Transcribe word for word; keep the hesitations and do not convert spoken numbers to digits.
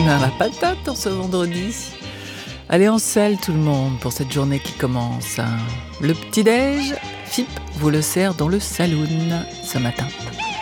a la patate en ce vendredi. Allez, en selle tout le monde pour cette journée qui commence. Le petit-déj, F I P vous le sert dans le saloon ce matin.